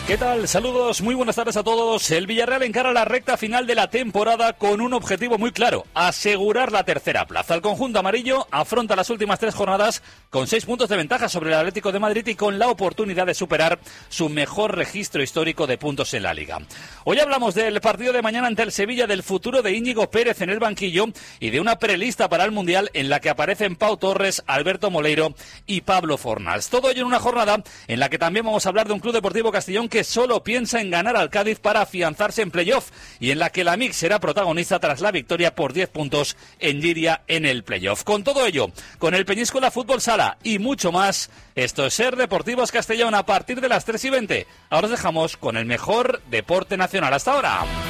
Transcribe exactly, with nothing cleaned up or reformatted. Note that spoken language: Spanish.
¿Qué tal? Saludos, muy buenas tardes a todos. El Villarreal encara la recta final de la temporada con un objetivo muy claro: asegurar la tercera plaza. El conjunto amarillo afronta las últimas tres jornadas con seis puntos de ventaja sobre el Atlético de Madrid y con la oportunidad de superar su mejor registro histórico de puntos en la Liga. Hoy hablamos del partido de mañana ante el Sevilla, del futuro de Íñigo Pérez en el banquillo y de una prelista para el Mundial en la que aparecen Pau Torres, Alberto Moleiro y Pablo Fornals. Todo ello en una jornada en la que también vamos a hablar de un Club Deportivo Castellón que que solo piensa en ganar al Cádiz para afianzarse en playoff y en la que la M I C será protagonista tras la victoria por diez puntos en Lliria en el playoff. Con todo ello, con el Peñíscola Fútbol Sala y mucho más, esto es Ser Deportivos Castellón a partir de las tres y veinte. Ahora os dejamos con el mejor deporte nacional hasta ahora.